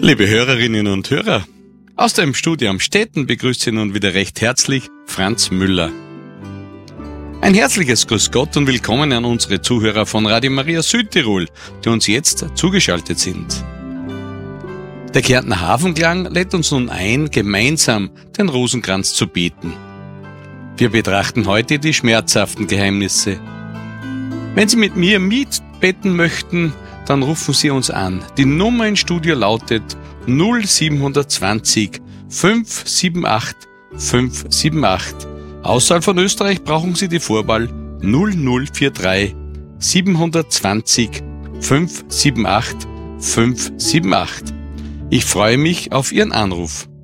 Liebe Hörerinnen und Hörer, aus dem Studio Amstetten begrüßt Sie nun wieder recht herzlich Franz Müller. Ein herzliches Grüß Gott und willkommen an unsere Zuhörer von Radio Maria Südtirol, die uns jetzt zugeschaltet sind. Der Kärntner Hafenklang lädt uns nun ein, gemeinsam den Rosenkranz zu beten. Wir betrachten heute die schmerzhaften Geheimnisse. Wenn Sie mit mir mitbeten möchten, dann rufen Sie uns an. Die Nummer im Studio lautet 0720 578 578. Außerhalb von Österreich brauchen Sie die Vorwahl 0043 720 578 578. Ich freue mich auf Ihren Anruf.